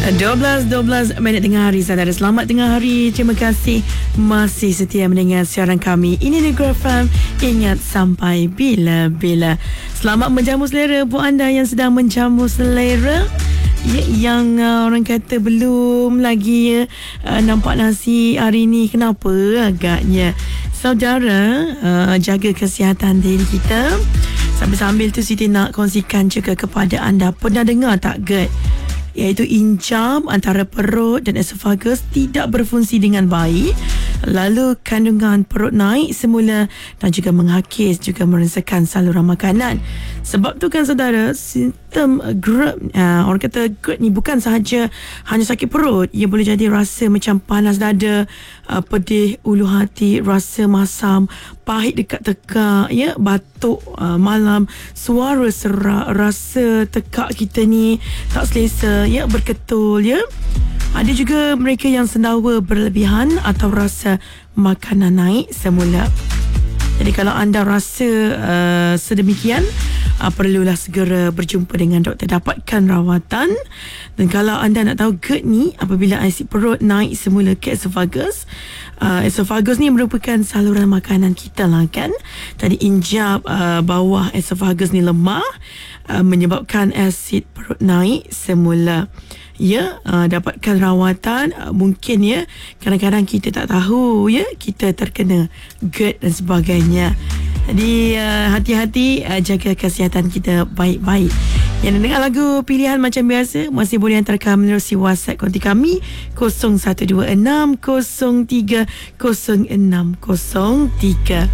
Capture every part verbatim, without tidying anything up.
dua belas dua belas minit tengah hari. Saudara, selamat tengah hari. Terima kasih masih setia mendengar siaran kami. Ini Negeri F M, ingat sampai bila-bila. Selamat menjamu selera buat anda yang sedang menjamu selera, ya, yang uh, orang kata belum lagi ya, uh, nampak nasi hari ni. Kenapa agaknya? Saudara, uh, jaga kesihatan diri kita. Sambil-sambil tu Siti nak kongsikan juga kepada anda. Pernah dengar tak GERD? Iaitu injam antara perut dan esophagus tidak berfungsi dengan baik. Lalu kandungan perut naik semula dan juga menghakis, juga merangsakan saluran makanan. Sebab tu kan saudara, simptom GERD, uh, orang kata GERD ni bukan sahaja hanya sakit perut. Ia boleh jadi rasa macam panas dada, uh, pedih ulu hati, rasa masam, pahit dekat tekak, ya, batuk uh, malam, suara serak, rasa tekak kita ni tak selesa, ya, berketul, ya. Ada juga mereka yang sendawa berlebihan atau rasa makanan naik semula. Jadi kalau anda rasa uh, sedemikian, uh, perlulah segera berjumpa dengan doktor, dapatkan rawatan. Dan kalau anda nak tahu GERD ni, apabila asid perut naik semula ke esophagus, uh, esophagus ni merupakan saluran makanan kita lah kan. Jadi injap uh, bawah esophagus ni lemah, uh, menyebabkan asid perut naik semula. Ya, uh, dapatkan rawatan. uh, Mungkin ya, kadang-kadang kita tak tahu ya, kita terkena GERD dan sebagainya. Jadi uh, hati-hati, uh, jaga kesihatan kita baik-baik. Yang dengar lagu pilihan macam biasa, masih boleh hantarkan menerusi WhatsApp konti kami kosong satu dua enam kosong tiga kosong enam kosong tiga.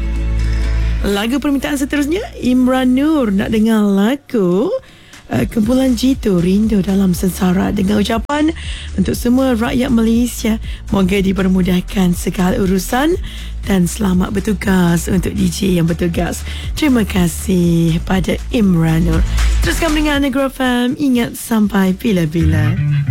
Lagu permintaan seterusnya, Imran Nur nak dengar lagu Uh, kumpulan Jitu, Rindu Dalam Sengsara, dengan ucapan untuk semua rakyat Malaysia, moga dipermudahkan segala urusan dan selamat bertugas untuk D J yang bertugas. Terima kasih pada Imran Nur. Teruskan mendengar Negeri F M, ingat sampai bila-bila.